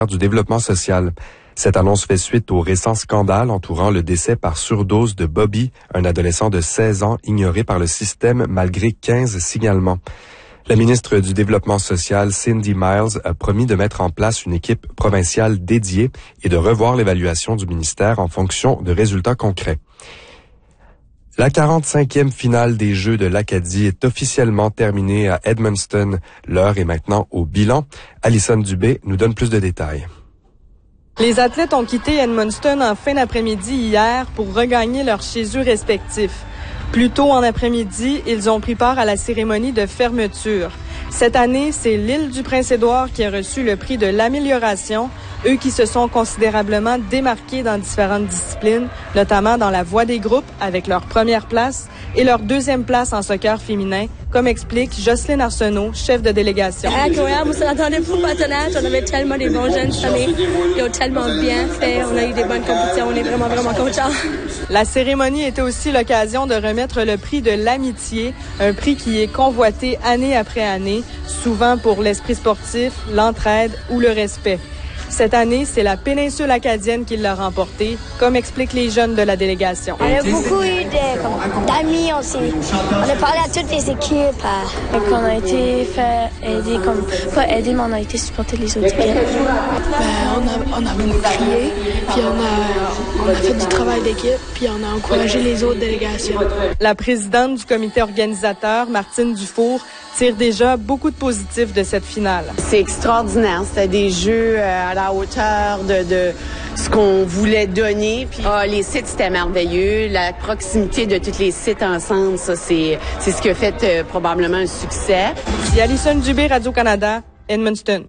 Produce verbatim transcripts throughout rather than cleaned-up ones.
du développement social. Cette annonce fait suite au récent scandale entourant le décès par surdose de Bobby, un adolescent de seize ans ignoré par le système malgré quinze signalements. La ministre du Développement social, Cindy Miles, a promis de mettre en place une équipe provinciale dédiée et de revoir l'évaluation du ministère en fonction de résultats concrets. La quarante-cinquième finale des Jeux de l'Acadie est officiellement terminée à Edmundston. L'heure est maintenant au bilan. Alison Dubé nous donne plus de détails. Les athlètes ont quitté Edmundston en fin d'après-midi hier pour regagner leurs chez eux respectifs. Plus tôt en après-midi, ils ont pris part à la cérémonie de fermeture. Cette année, c'est l'île du Prince-Édouard qui a reçu le prix de l'amélioration, eux qui se sont considérablement démarqués dans différentes disciplines, notamment dans la voie des groupes avec leur première place et leur deuxième place en soccer féminin, comme explique Jocelyne Arsenault, chef de délégation. Incroyable, on s'attendait pour partenaires, on avait tellement des bons jeunes cette année, ils ont tellement bien fait, on a eu des bonnes compétitions, on est vraiment, vraiment contents. La cérémonie était aussi l'occasion de remettre le prix de l'amitié, un prix qui est convoité année après année, souvent pour l'esprit sportif, l'entraide ou le respect. Cette année, c'est la péninsule acadienne qui l'a remporté, comme expliquent les jeunes de la délégation. On a beaucoup eu d'amis aussi. On a parlé à toutes les équipes. Donc on a été fait aider, comme pas aider, mais on a été supporter les autres équipes. Ben, on, a, on a beaucoup crié, puis on a, on a fait du travail d'équipe, puis on a encouragé les autres délégations. La présidente du comité organisateur, Martine Dufour, tire déjà beaucoup de positifs de cette finale. C'est extraordinaire. C'était des jeux à la hauteur de, de ce qu'on voulait donner. Puis, ah, les sites, c'était merveilleux. La proximité de tous les sites ensemble, ça, c'est, c'est ce qui a fait euh, probablement un succès. C'est Alison Dubé, Radio-Canada, Edmundston.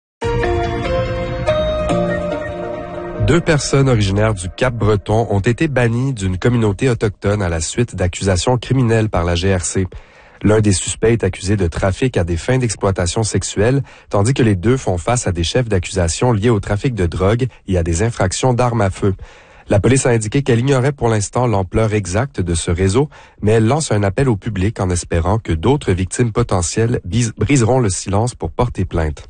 Deux personnes originaires du Cap-Breton ont été bannies d'une communauté autochtone à la suite d'accusations criminelles par la G R C. L'un des suspects est accusé de trafic à des fins d'exploitation sexuelle, tandis que les deux font face à des chefs d'accusation liés au trafic de drogue et à des infractions d'armes à feu. La police a indiqué qu'elle ignorait pour l'instant l'ampleur exacte de ce réseau, mais elle lance un appel au public en espérant que d'autres victimes potentielles briseront le silence pour porter plainte.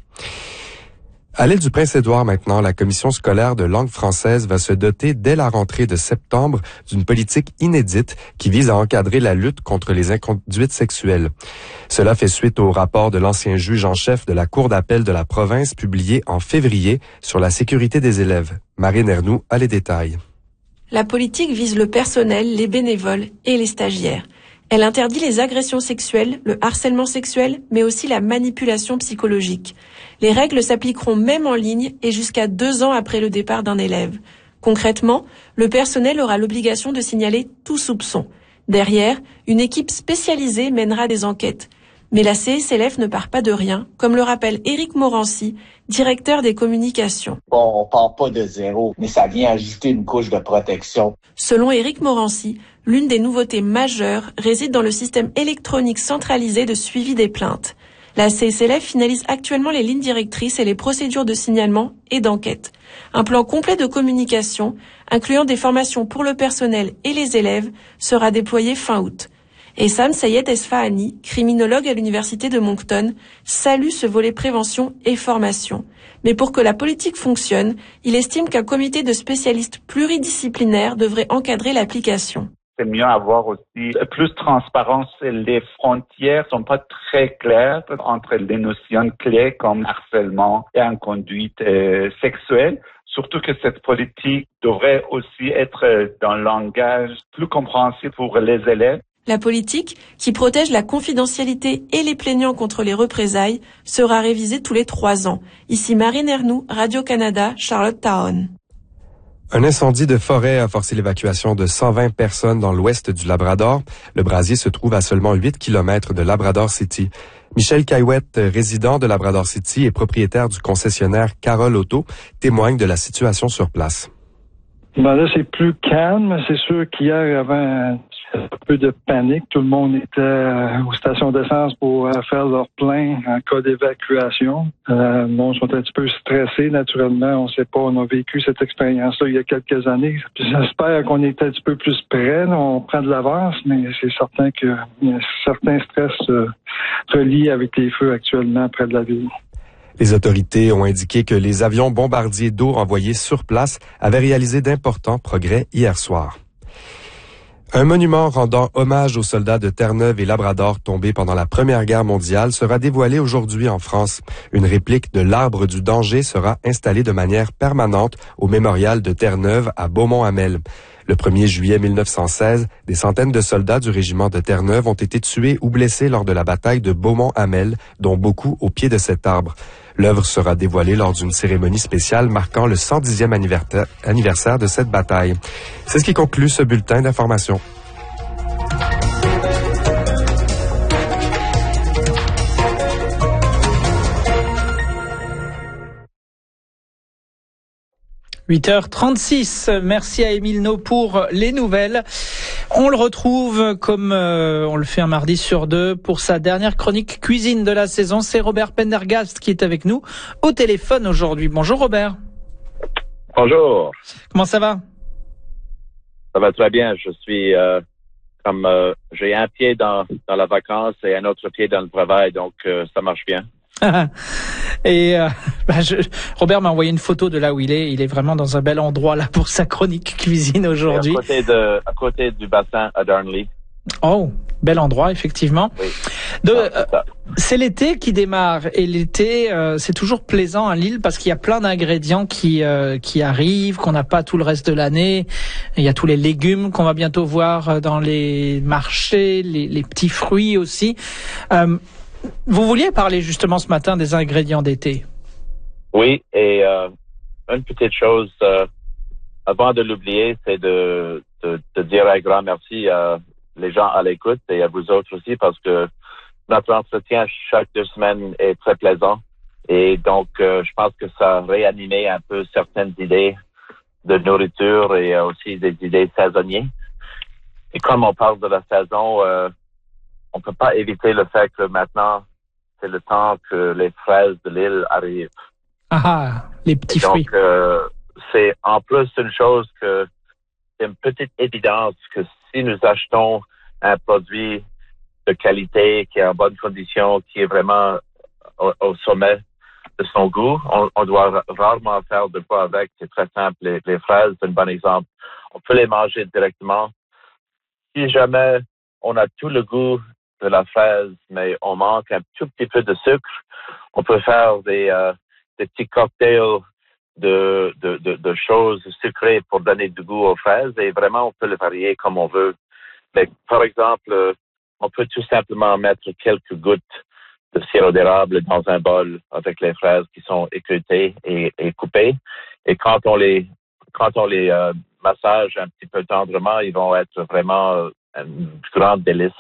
À l'île du Prince-Édouard maintenant, la commission scolaire de langue française va se doter dès la rentrée de septembre d'une politique inédite qui vise à encadrer la lutte contre les inconduites sexuelles. Cela fait suite au rapport de l'ancien juge en chef de la Cour d'appel de la province publié en février sur la sécurité des élèves. Marine Ernoux a les détails. La politique vise le personnel, les bénévoles et les stagiaires. Elle interdit les agressions sexuelles, le harcèlement sexuel, mais aussi la manipulation psychologique. Les règles s'appliqueront même en ligne et jusqu'à deux ans après le départ d'un élève. Concrètement, le personnel aura l'obligation de signaler tout soupçon. Derrière, une équipe spécialisée mènera des enquêtes. Mais la C S L F ne part pas de rien, comme le rappelle Éric Morancy, directeur des communications. Bon, on part pas de zéro, mais ça vient ajouter une couche de protection. Selon Éric Morancy, l'une des nouveautés majeures réside dans le système électronique centralisé de suivi des plaintes. La C S L F finalise actuellement les lignes directrices et les procédures de signalement et d'enquête. Un plan complet de communication, incluant des formations pour le personnel et les élèves, sera déployé fin août. Et Sam Sayed Esfahani, criminologue à l'université de Moncton, salue ce volet prévention et formation. Mais pour que la politique fonctionne, il estime qu'un comité de spécialistes pluridisciplinaires devrait encadrer l'application. C'est mieux avoir aussi plus de transparence. Les frontières sont pas très claires entre les notions clés comme harcèlement et inconduite euh, sexuelle. Surtout que cette politique devrait aussi être dans un langage plus compréhensible pour les élèves. La politique, qui protège la confidentialité et les plaignants contre les représailles, sera révisée tous les trois ans. Ici Marine Ernoux, Radio-Canada, Charlottetown. Un incendie de forêt a forcé l'évacuation de cent vingt personnes dans l'ouest du Labrador. Le brasier se trouve à seulement huit kilomètres de Labrador City. Michel Caillouette, résident de Labrador City et propriétaire du concessionnaire Carole Auto, témoigne de la situation sur place. Ben là, c'est plus calme. C'est sûr qu'hier, il y avait un peu de panique. Tout le monde était aux stations d'essence pour faire leur plein en cas d'évacuation. Euh, bon, ils sont un petit peu stressés, naturellement. On ne sait pas, on a vécu cette expérience-là il y a quelques années. Puis j'espère qu'on est un petit peu plus près. Là. On prend de l'avance, mais c'est certain qu'il y a certains stress euh, reliés avec les feux actuellement près de la ville. Les autorités ont indiqué que les avions bombardiers d'eau envoyés sur place avaient réalisé d'importants progrès hier soir. Un monument rendant hommage aux soldats de Terre-Neuve et Labrador tombés pendant la Première Guerre mondiale sera dévoilé aujourd'hui en France. Une réplique de l'Arbre du danger sera installée de manière permanente au mémorial de Terre-Neuve à Beaumont-Hamel. Le premier juillet mille neuf cent seize, des centaines de soldats du régiment de Terre-Neuve ont été tués ou blessés lors de la bataille de Beaumont-Hamel, dont beaucoup au pied de cet arbre. L'œuvre sera dévoilée lors d'une cérémonie spéciale marquant le cent dixième anniversaire de cette bataille. C'est ce qui conclut ce bulletin d'information. huit heures trente-six. Merci à Émile No pour les nouvelles. On le retrouve comme euh, on le fait un mardi sur deux pour sa dernière chronique cuisine de la saison. C'est Robert Pendergast qui est avec nous au téléphone aujourd'hui. Bonjour Robert. Bonjour. Comment ça va? Ça va très bien. Je suis euh, comme euh, j'ai un pied dans dans la vacance et un autre pied dans le travail, donc euh, ça marche bien. Et euh, bah je, Robert m'a envoyé une photo de là où il est. Il est vraiment dans un bel endroit là pour sa chronique cuisine aujourd'hui. À côté de, à côté du bassin à Darnley. Oh, bel endroit effectivement. Oui. De, ah, c'est, euh, c'est l'été qui démarre et l'été euh, c'est toujours plaisant à Lille parce qu'il y a plein d'ingrédients qui euh, qui arrivent qu'on n'a pas tout le reste de l'année. Il y a tous les légumes qu'on va bientôt voir dans les marchés, les, les petits fruits aussi. Euh, Vous vouliez parler justement ce matin des ingrédients d'été. Oui, et euh, une petite chose, euh, avant de l'oublier, c'est de, de, de dire un grand merci à les gens à l'écoute et à vous autres aussi, parce que notre entretien chaque deux semaines est très plaisant. Et donc, euh, je pense que ça a réanimé un peu certaines idées de nourriture et aussi des idées saisonnières. Et comme on parle de la saison, euh, on peut pas éviter le fait que maintenant, c'est le temps que les fraises de l'île arrivent. Ah, les petits Et donc, fruits. Euh, c'est en plus une chose que c'est une petite évidence que si nous achetons un produit de qualité, qui est en bonne condition, qui est vraiment au, au sommet de son goût, on, on doit rarement faire de quoi avec. C'est très simple. Les, les fraises, c'est un bon exemple. On peut les manger directement. Si jamais on a tout le goût de la fraise, mais on manque un tout petit peu de sucre, on peut faire des, euh, des petits cocktails de, de, de, de choses sucrées pour donner du goût aux fraises, et vraiment on peut le varier comme on veut. Mais par exemple, on peut tout simplement mettre quelques gouttes de sirop d'érable dans un bol avec les fraises qui sont équeutées et, et coupées, et quand on les quand on les euh, massage un petit peu tendrement, ils vont être vraiment une grande délice.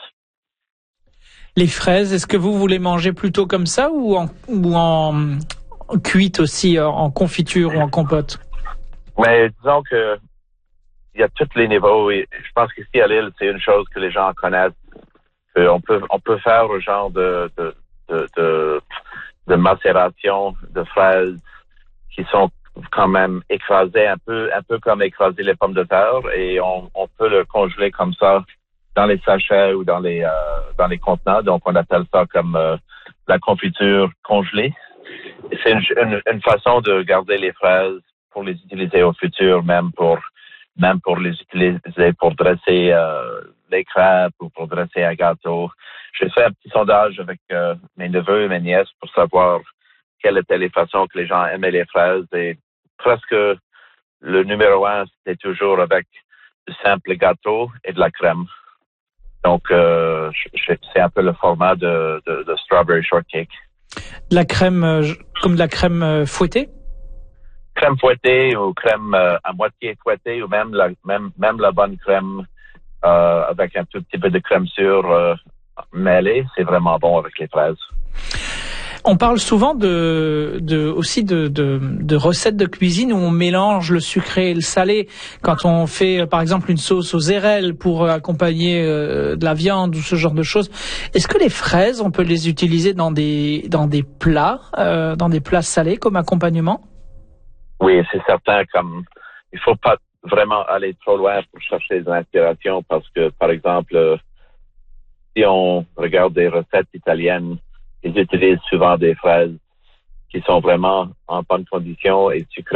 Les fraises, est-ce que vous voulez manger plutôt comme ça ou en, ou en cuite aussi, en confiture ou en compote? Mais disons que il y a tous les niveaux, et je pense qu'ici à Lille, c'est une chose que les gens connaissent. On peut on peut faire un genre de de de, de, de macération de fraises qui sont quand même écrasées un peu un peu comme écraser les pommes de terre, et on, on peut le congeler comme ça dans les sachets ou dans les euh, dans les contenants. Donc on appelle ça comme euh, la confiture congelée. Et c'est une, une, une façon de garder les fraises pour les utiliser au futur, même pour même pour les utiliser pour dresser euh, les crêpes ou pour dresser un gâteau. J'ai fait un petit sondage avec euh, mes neveux et mes nièces pour savoir quelles étaient les façons que les gens aimaient les fraises, et presque le numéro un, c'était toujours avec du simple gâteau et de la crème. Donc, euh, c'est un peu le format de, de, de strawberry shortcake. De la crème, euh, comme de la crème euh, fouettée? Crème fouettée ou crème euh, à moitié fouettée, ou même la, même, même la bonne crème euh, avec un tout petit peu de crème sûre euh, mêlée, c'est vraiment bon avec les fraises. On parle souvent de, de aussi de, de, de recettes de cuisine où on mélange le sucré et le salé. Quand on fait, par exemple, une sauce aux érelles pour accompagner euh, de la viande ou ce genre de choses. Est-ce que les fraises, on peut les utiliser dans des dans des plats, euh, dans des plats salés comme accompagnement? Oui, c'est certain. Comme il faut pas vraiment aller trop loin pour chercher des inspirations, parce que, par exemple, euh, si on regarde des recettes italiennes, ils utilisent souvent des fraises qui sont vraiment en bonne condition et tu